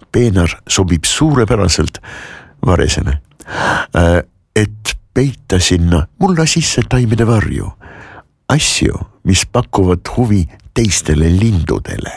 peenar sobib suurepäraselt varesele, et peita sinna mulla sisse taimede varju, asju, mis pakuvad huvi teistele lindudele.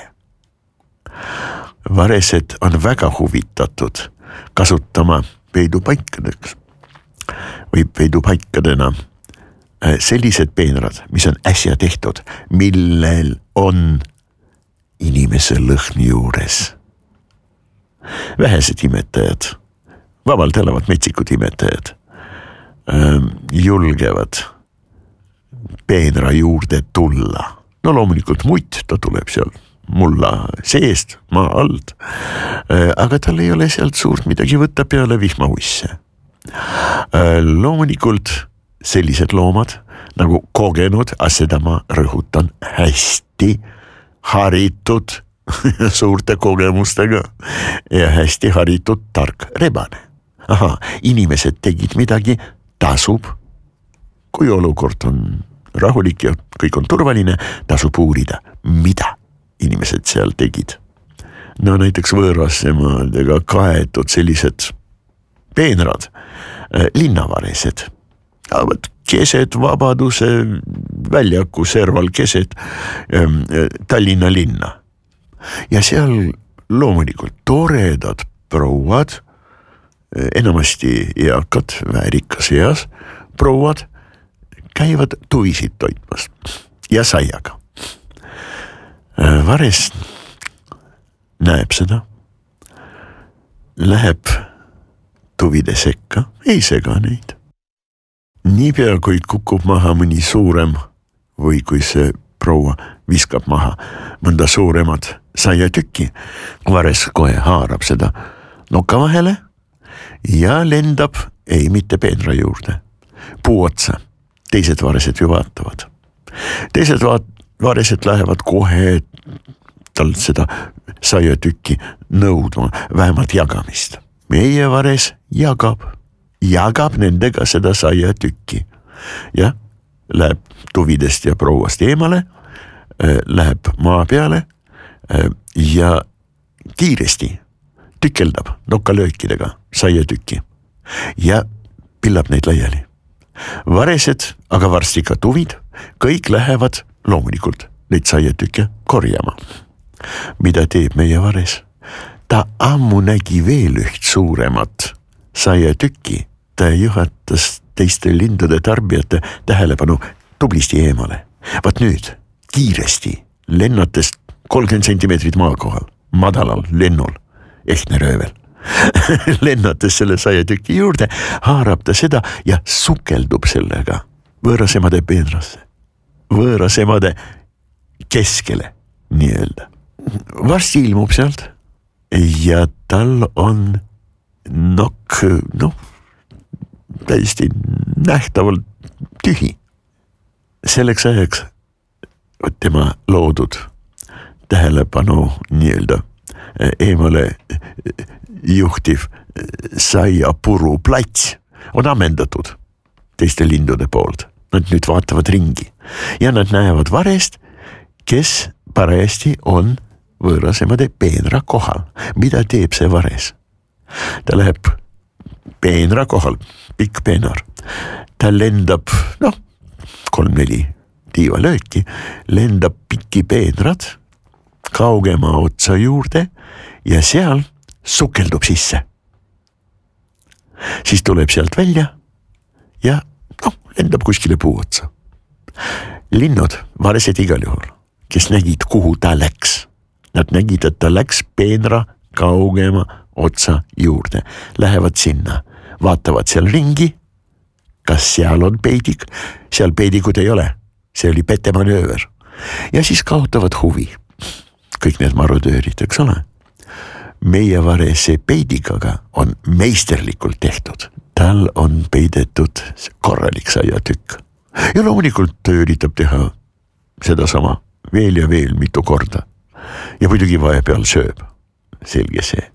Varesed on väga huvitatud kasutama peidupaikadeks või peidupaikadena sellised peenrad, mis on äsja tehtud, millel on inimese lõhn juures. Vähesed imetajad, vabalt elavad metsikud imetajad, julgevad peenra juurde tulla. No loomulikult mutt, ta tuleb seal mulla seest, maa alt, aga tal ei ole sealt suurt midagi võtta peale vihmauisse. Loomulikult sellised loomad nagu kogenud, seda ma rõhutan, hästi haritud suurte kogemustega ja hästi haritud tark rebane. Aha, inimesed tegid midagi, tasub, kui olukord on rahulik ja kõik on turvaline, tasub uurida, mida inimesed seal tegid. No näiteks võõrasemadega kaetud sellised peenrad, linnavaresed, keset Vabaduse väljaku serval, keset Tallinna linna. Ja seal loomulikult toredad prouad, enamasti eakad, väärikas eas prouad, käivad tuvisid toitmas ja saiaga. Vares näeb seda, läheb tuvide sekka, ei sega neid. Niipea, kui kukub maha mõni suurem või kui see proua viskab maha mõnda suuremat saiatükki, vares kohe haarab seda noka vahele ja lendab, ei mitte peenra juurde, puu otsa. Teised varesed ju vaatavad. Teised varesed lähevad kohe tal seda saiatükki nõudma, vähemalt jagamist. Meie vares jagab nendega seda saiatükki. Ja läheb tuvidest ja prouast eemale, läheb maa peale ja kiiresti tükeldab nokkalöökidega saiatükki ja pillab neid laiali. Varesed, aga varsti ka tuvid, kõik lähevad loomulikult neid saiatükke korjama. Mida teeb meie vares? Ta ammu nägi veel üht suuremat saiatükki, ta juhatas teiste lindude tarbijate tähelepanu tublisti eemale. Vaat nüüd kiiresti lennates 30 sentimeetrit maa kohal, madalal lennul, ehtne röövel. Lennates selle saiatüki juurde, haarab ta seda ja sukeldub sellega võõrasemade peenrasse, võõrasemade keskele nii-öelda. Varsti ilmub sealt ja tal on nokk, täiesti nähtavalt tühi. Selleks ajaks tema loodud tähelepanu nii-öelda eemale juhtiv saiapuru plats on ammendatud teiste lindude poolt. Nad nüüd vaatavad ringi ja nad näevad varest, kes parajasti on võõrasemade peenra kohal. Mida teeb see vares? Ta läheb peenra kohal, pikk peenar. Ta lendab, 3-4 tiivalööki, lendab pikki peenrad kaugema otsa juurde ja seal sukeldub sisse. Siis tuleb sealt välja ja lendab kuskile puu otsa. Linnud, varesed igal juhul, kes nägid, kuhu ta läks. Nad nägid, et ta läks peenra kaugema otsa juurde. Lähevad sinna, vaatavad seal ringi, kas seal on peidik. Seal peidikud ei ole, see oli petemanööver. Ja siis kaotavad huvi. Kõik need marodöörid, eks ole. Meie varese peidigaga on meisterlikult tehtud. Tal on peidetud korralik saiatükk. Ja loomulikult ta üritab teha seda sama veel ja veel mitu korda. Ja muidugi vahepeal sööb. Selge see.